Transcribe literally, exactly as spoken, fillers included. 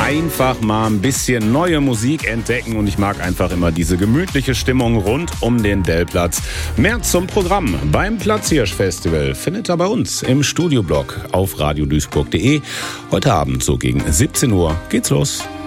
einfach mal ein bisschen neue Musik entdecken und ich mag einfach immer diese gemütliche Stimmung rund um den Dellplatz. Mehr zum Programm beim Platzhirsch-Festival findet ihr bei uns im Studioblock auf radio duisburg punkt de. Heute Abend so gegen siebzehn Uhr geht's los.